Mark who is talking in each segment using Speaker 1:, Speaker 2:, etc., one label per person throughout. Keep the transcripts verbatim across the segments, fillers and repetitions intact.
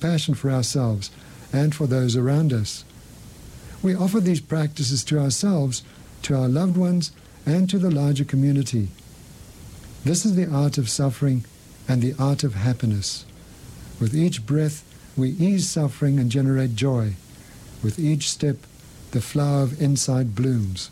Speaker 1: compassion for ourselves and for those around us. We offer these practices to ourselves, to our loved ones, and to the larger community. This is the art of suffering and the art of happiness. With each breath, we ease suffering and generate joy. With each step, the flower of insight blooms.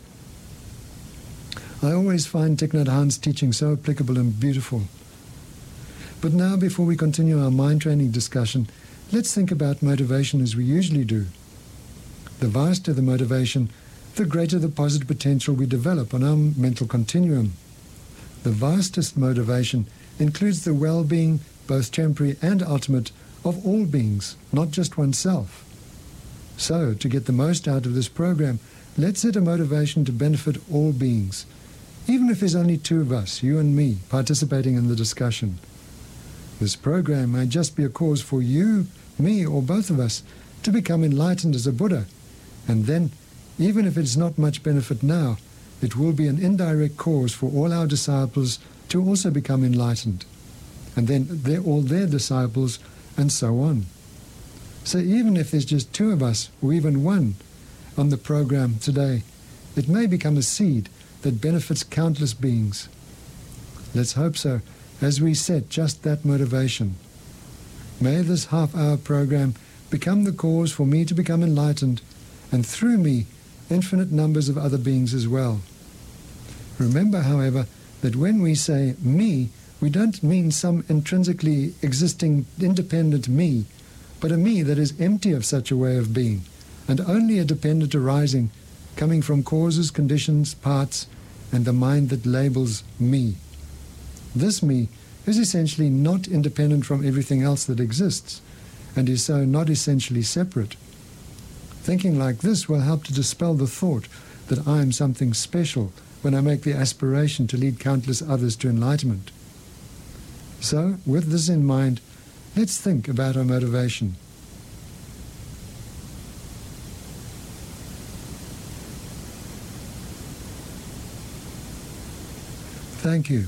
Speaker 1: I always find Thich Nhat Hanh's teaching so applicable and beautiful. But now, before we continue our mind training discussion, let's think about motivation as we usually do. The vaster the motivation, the greater the positive potential we develop on our mental continuum. The vastest motivation includes the well-being, both temporary and ultimate, of all beings, not just oneself. So, to get the most out of this program, let's set a motivation to benefit all beings, even if there's only two of us, you and me, participating in the discussion. This program may just be a cause for you, me, or both of us to become enlightened as a Buddha, and then, even if it's not much benefit now, it will be an indirect cause for all our disciples to also become enlightened, and then they're all their disciples, and so on. So even if there's just two of us, or even one, on the program today, it may become a seed that benefits countless beings. Let's hope so, as we set just that motivation. May this half-hour program become the cause for me to become enlightened, and through me, infinite numbers of other beings as well. Remember, however, that when we say me, we don't mean some intrinsically existing independent me, but a me that is empty of such a way of being, and only a dependent arising, coming from causes, conditions, parts, and the mind that labels me. This me is essentially not independent from everything else that exists, and is so not essentially separate. Thinking like this will help to dispel the thought that I am something special when I make the aspiration to lead countless others to enlightenment. So, with this in mind, let's think about our motivation. Thank you.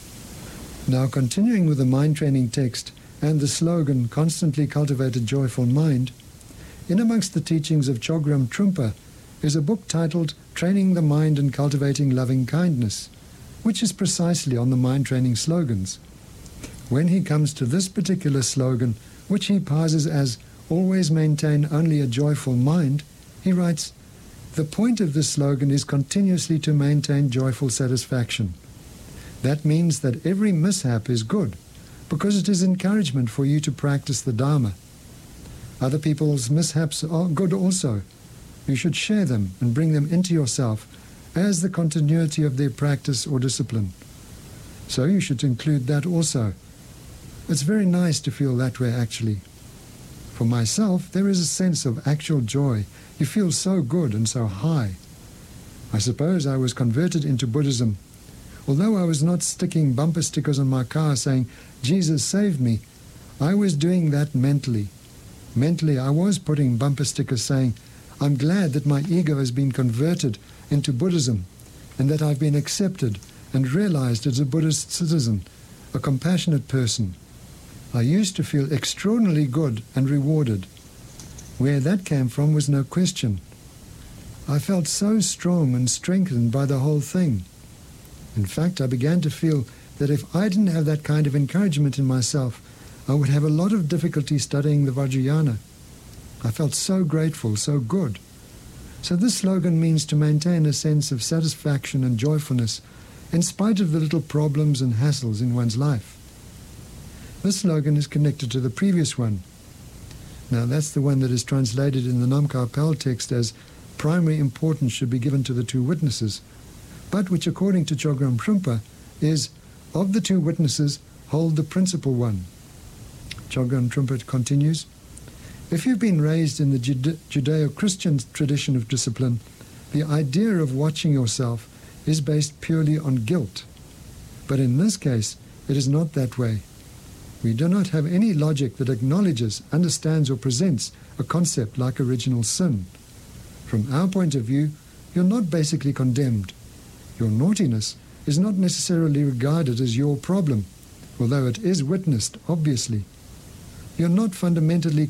Speaker 1: Now, continuing with the mind training text and the slogan, Constantly Cultivate a Joyful Mind, in amongst the teachings of Chogyam Trungpa is a book titled Training the Mind and Cultivating Loving Kindness, which is precisely on the mind training slogans. When he comes to this particular slogan, which he parses as always maintain only a joyful mind, he writes, the point of this slogan is continuously to maintain joyful satisfaction. That means that every mishap is good, because it is encouragement for you to practice the Dharma. Other people's mishaps are good also. You should share them and bring them into yourself as the continuity of their practice or discipline. So you should include that also. It's very nice to feel that way, actually. For myself, there is a sense of actual joy. You feel so good and so high. I suppose I was converted into Buddhism. Although I was not sticking bumper stickers on my car saying, Jesus saved me, I was doing that mentally. Mentally, I was putting bumper stickers saying, I'm glad that my ego has been converted into Buddhism and that I've been accepted and realized as a Buddhist citizen, a compassionate person. I used to feel extraordinarily good and rewarded. Where that came from was no question. I felt so strong and strengthened by the whole thing. In fact, I began to feel that if I didn't have that kind of encouragement in myself, I would have a lot of difficulty studying the Vajrayana. I felt so grateful, so good. So this slogan means to maintain a sense of satisfaction and joyfulness in spite of the little problems and hassles in one's life. This slogan is connected to the previous one. Now that's the one that is translated in the Nam Karpel text as primary importance should be given to the two witnesses, but which according to Chogyam Trungpa is, of the two witnesses, hold the principal one. Chogyam Trungpa continues, if you've been raised in the Jude- Judeo-Christian tradition of discipline, the idea of watching yourself is based purely on guilt. But in this case, it is not that way. We do not have any logic that acknowledges, understands, or presents a concept like original sin. From our point of view, you're not basically condemned. Your naughtiness is not necessarily regarded as your problem, although it is witnessed, obviously. You're not fundamentally